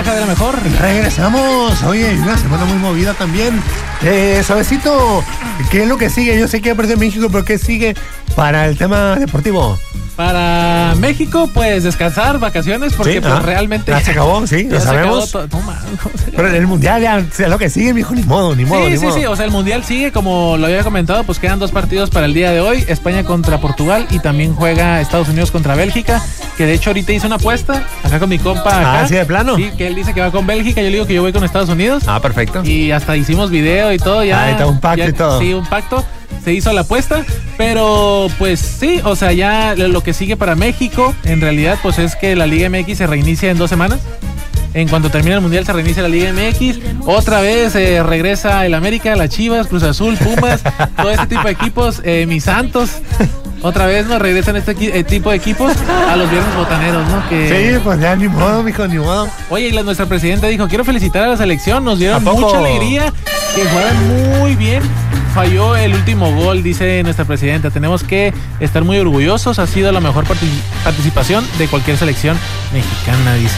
Baja de la Mejor. Regresamos. Oye, una semana muy movida también. Suavecito, ¿qué es lo que sigue? Yo sé que ya perdió México, pero ¿qué sigue para el tema deportivo? Para México, pues descansar, vacaciones, porque ¿Sí? pues realmente... Ya se acabó, sí, lo sabemos. Pero el Mundial ya, o sea, lo que sigue, mijo, ni modo. Sí, o sea, el Mundial sigue, como lo había comentado, pues quedan 2 partidos para el día de hoy, España contra Portugal y también juega Estados Unidos contra Bélgica, que de hecho ahorita hice una apuesta, acá con mi compa acá. ¿Sí, de plano? Sí, que él dice que va con Bélgica, yo le digo que yo voy con Estados Unidos. Perfecto. Y hasta hicimos video y todo, ya. Ahí está, un pacto y todo. Sí, un pacto. Se hizo la apuesta, pero pues sí, o sea, ya lo que sigue para México, en realidad, pues es que la Liga MX se reinicia en 2 semanas. En cuanto termine el Mundial se reinicia la Liga MX. Otra vez regresa el América, las Chivas, Cruz Azul, Pumas, todo este tipo de equipos, mis Santos. Otra vez nos regresan este tipo de equipos a los viernes botaneros, ¿no? Sí, pues ya ni modo, mijo, ni modo. Oye, y nuestra presidenta dijo, quiero felicitar a la selección, nos dieron mucha alegría, que juegan muy bien. Falló el último gol, dice nuestra presidenta. Tenemos que estar muy orgullosos, ha sido la mejor participación de cualquier selección mexicana, dice.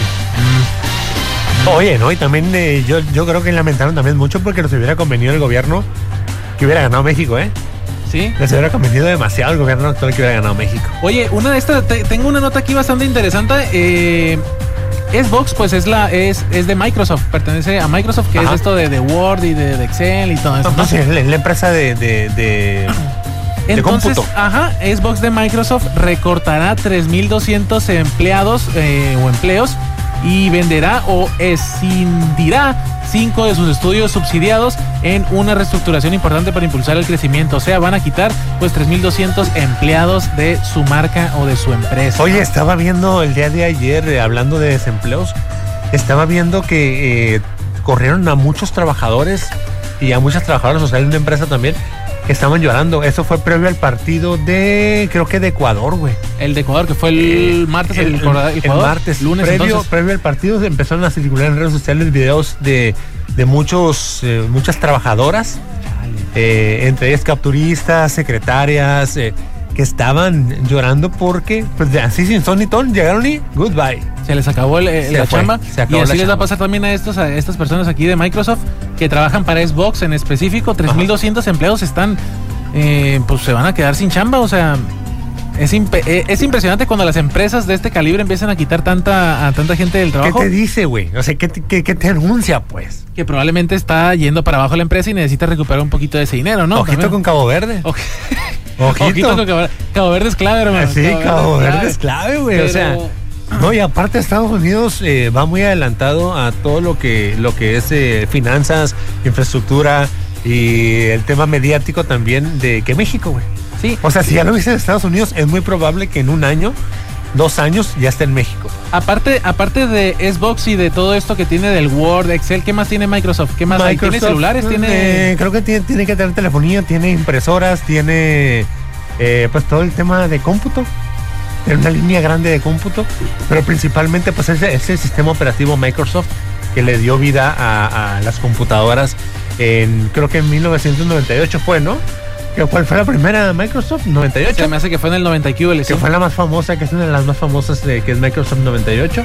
Oye, ¿no? Y también yo creo que lamentaron también mucho porque les hubiera convenido el gobierno que hubiera ganado México, ¿eh? Sí. Les hubiera convenido demasiado el gobierno actual que hubiera ganado México. Oye, tengo una nota aquí bastante interesante. Xbox, pues es de Microsoft, pertenece a Microsoft, que es esto de Word y de Excel y todo eso. No, sí, la empresa de cómputo. Xbox de Microsoft recortará 3,200 empleados o empleos y venderá o escindirá 5 de sus estudios subsidiados en una reestructuración importante para impulsar el crecimiento. O sea, van a quitar pues 3,200 empleados de su marca o de su empresa. Oye, estaba viendo el día de ayer, hablando de desempleos, estaba viendo que corrieron a muchos trabajadores y a muchas trabajadoras sociales de una empresa también, que estaban llorando. Eso fue previo al partido creo que de Ecuador, güey. El de Ecuador, que fue el martes, el martes, lunes, previo al partido empezaron a circular en redes sociales videos de muchas trabajadoras, entre ellas capturistas, secretarias, que estaban llorando porque, pues así sin son ni ton, llegaron y goodbye. Se les acabó la chamba. Y así les va a pasar también a estas personas aquí de Microsoft que trabajan para Xbox en específico. 3,200 empleados están, pues se van a quedar sin chamba. O sea, es impresionante cuando las empresas de este calibre empiezan a quitar a tanta gente del trabajo. ¿Qué te dice, güey? O sea, ¿qué te anuncia, pues? Que probablemente está yendo para abajo la empresa y necesita recuperar un poquito de ese dinero, ¿no? Ojito con Cabo Verde. Ojito con Cabo Verde es clave, hermano. Sí, Cabo Verde es clave, güey. Pero... o sea... No, y aparte Estados Unidos va muy adelantado a todo lo que es finanzas, infraestructura y el tema mediático también de que México, güey. Sí. O sea, si ya lo viste en Estados Unidos, es muy probable que en 1 año, 2 años, ya esté en México. Aparte de Xbox y de todo esto que tiene del Word, Excel, ¿qué más tiene Microsoft? ¿Qué más? ¿Tiene celulares? Creo que tiene que tener telefonía, tiene impresoras, tiene pues todo el tema de cómputo. Tiene una línea grande de cómputo, pero principalmente pues es el sistema operativo Microsoft que le dio vida a las computadoras creo que en 1998 fue, ¿no? ¿Cuál fue la primera Microsoft? 98. Se me hace que fue en el 90 que fue la más famosa, que es una de las más famosas que es Microsoft 98.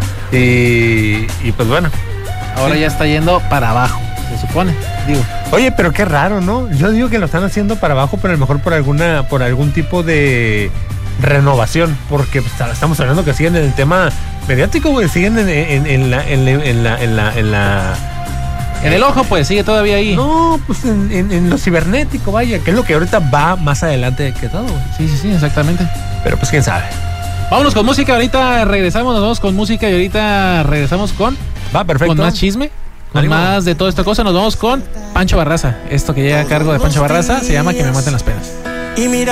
Y pues bueno. Ahora ya está yendo para abajo, se supone, digo. Oye, pero qué raro, ¿no? Yo digo que lo están haciendo para abajo, pero a lo mejor por algún tipo de renovación, porque pues, estamos hablando que siguen en el tema mediático, güey, siguen en el ojo, pues, sigue todavía ahí. No, pues en lo cibernético, vaya, que es lo que ahorita va más adelante que todo, güey. Sí, exactamente. Pero pues quién sabe. Vámonos con música, ahorita regresamos, nos vamos con música y ahorita regresamos con más chisme, con más de toda esta cosa. Nos vamos con Pancho Barraza, esto que llega a cargo de Pancho Barraza, se llama Que me maten las penas.